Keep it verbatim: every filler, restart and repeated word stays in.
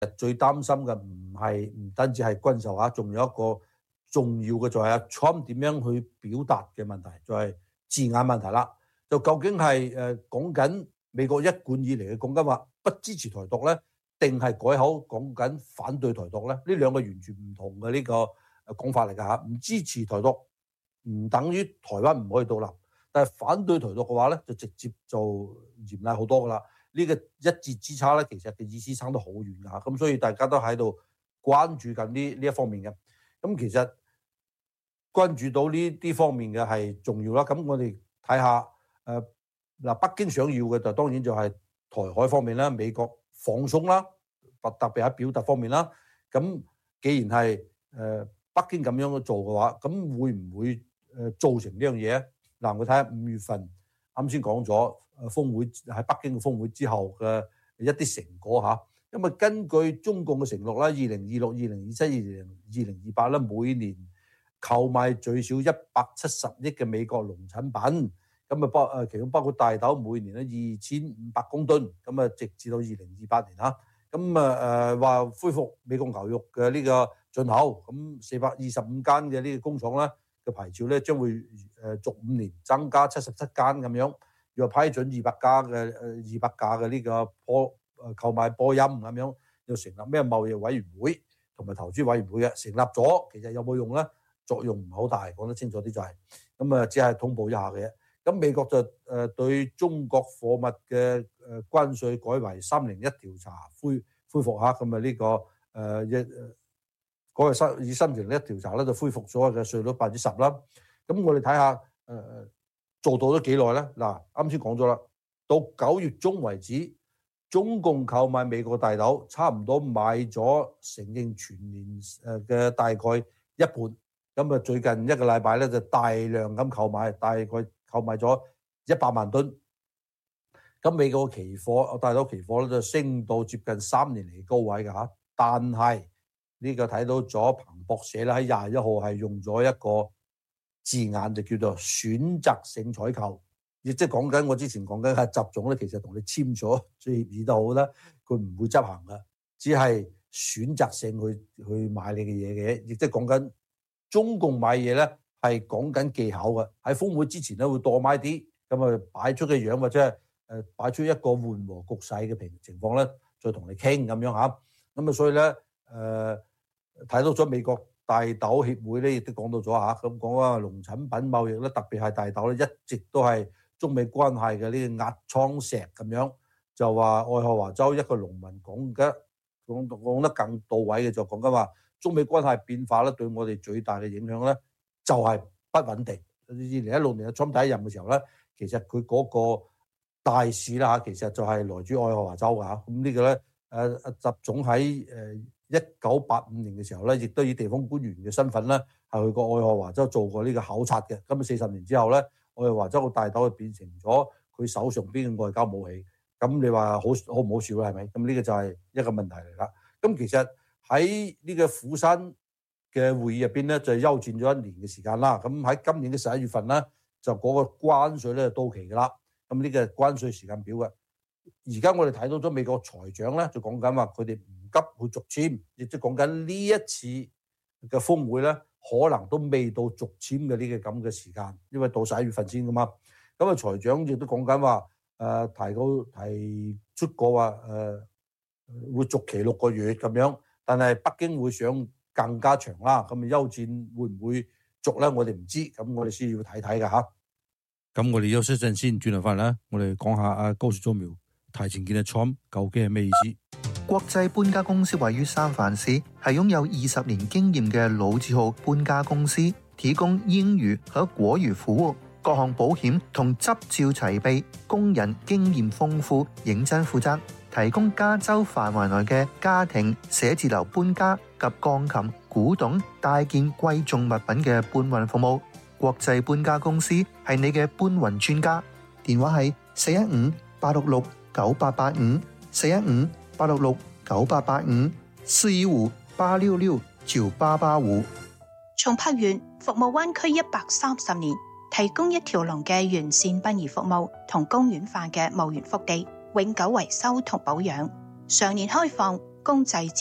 最擔心嘅唔係唔單止係軍售嚇，仲有一個重要嘅就係阿 Trump 點樣去表達嘅問題，就係字眼問題啦。就究竟係誒講緊美國一貫以嚟嘅講緊話不支持台獨咧，定係改口講緊反對台獨咧？呢兩個完全唔同嘅呢個講法嚟㗎嚇。唔支持台獨唔等於台灣唔可以獨立，但係反對台獨嘅話咧，就直接就嚴厲好多㗎啦。呢個一字之差咧，其實嘅意思差得好遠㗎，咁所以大家都喺度關注緊呢呢一方面嘅。咁其實關注到呢啲方面嘅係重要啦。咁我哋睇下誒嗱，北京想要嘅就當然就係台海方面啦，美國放鬆啦，特特別喺表達方面啦。咁既然係誒北京咁樣去做嘅話，咁會唔會誒造成呢樣嘢咧？嗱，我睇下五月份啱先講咗。峰會喺北京嘅峰會之後嘅一啲成果嚇，因為根據中共嘅承諾啦，二零二六、二零二七、二零二零二八咧，每年購買最少一百七十億嘅美國農產品，咁啊包誒其中包括大豆每年咧二千五百公噸，咁啊直至到二零二八年嚇，咁啊誒話恢復美國牛肉嘅呢個進口，咁四百二十五間嘅呢個工廠咧嘅牌照咧將會誒逐五年增加七十七間咁樣。又批准二百家嘅誒二百架嘅呢個波誒購買波音咁樣，又成立咩貿易委員會同埋投資委員會嘅，成立咗，其實有冇用咧？作用唔係好大，講得清楚啲就係、是，咁啊只係通報一下嘅。咁美國就誒對中國貨物嘅誒關稅改為三零一調查恢恢復下，咁啊呢個誒一嗰個新以三零一調查咧就恢復咗嘅稅率百分之十啦。咁我哋睇下誒。呃做到咗幾耐咧？嗱，啱先講咗啦，到九月中為止，中共購買美國大豆差唔多買咗承認全年誒嘅大概一半。咁啊，最近一個禮拜咧就大量咁購買，大概購買咗一百萬噸。咁美國期貨大豆期貨咧就升到接近三年嚟高位㗎嚇。但係呢個睇到咗彭博社咧喺廿一號係用咗一個字眼就叫做選擇性採購，亦即係講緊我之前講緊係習總咧，其實同你簽咗協議都好啦，佢唔會執行嘅，只係選擇性去去買你嘅嘢嘅，亦即係講緊中共買嘢咧係講緊技巧嘅，喺峰會之前咧會多買啲，咁啊擺出嘅樣或者係誒擺出一個緩和局勢嘅平情況咧，再同你傾咁樣嚇，咁啊所以咧誒睇到咗美國大豆協會咧亦都講到咗嚇，咁講啊農產品貿易咧，特別係大豆咧，一直都係中美關係嘅呢個壓艙石咁樣。就話愛荷華州一個農民講嘅講講得更到位嘅，就講緊話中美關係變化咧，對我哋最大嘅影響咧就係不穩定。二零一六年阿 Trump 第一任嘅時候咧，其實佢嗰個大事啦嚇，其實就係來自愛荷華州㗎嚇。咁呢個咧誒阿習總喺誒一九八五年嘅時候咧，亦都以地方官員嘅身份咧，係去過愛荷華州做過呢個考察嘅。咁啊，四十年之後咧，愛荷華州嘅大豆就變成咗佢手上邊嘅外交武器。咁你話好好唔好笑咧？係咪？咁呢個就係一個問題嚟啦。咁其實喺呢個釜山嘅會議入邊咧，就休戰咗一年嘅時間啦。咁喺今年嘅十一月份咧，就嗰個關稅咧就到期㗎啦。咁呢個關稅時間表嘅。而家我哋睇到咗美國財長咧，就講緊話佢哋唔急去續簽，亦即係講緊呢一次嘅峰會咧，可能都未到續簽嘅呢個咁嘅時間，因為到十一月份先㗎嘛。咁啊，財長亦都講緊話誒提高提出過話誒、呃、會續期六個月咁樣，但係北京會想更加長啦。咁啊，休戰會唔會續咧？我哋唔知，咁我哋先要睇睇㗎嚇。咁我哋休息陣先，轉頭翻嚟咧，我哋講下阿高雪租苗提前見嘅 Trump 究竟係咩意思？ 國際搬家公司位於三藩市，係擁有二十年經驗嘅老字號搬家公司，提供英語和國語服務，各項保險同執照齊備，工人經驗豐富，認真負責，提供加州範圍內嘅家庭、寫字樓搬家及鋼琴、古董、大件貴重物品嘅搬運服務。國際搬家公司係你嘅搬運專家，電話係四一五八六六九八八五，四一五八六六九八八五，四一五八六六九八八五。 松柏園服務灣區一百三十年，提供一條龍嘅完善殯儀服務同公園化嘅墓園福地，永久維修同保養，常年開放， 公祭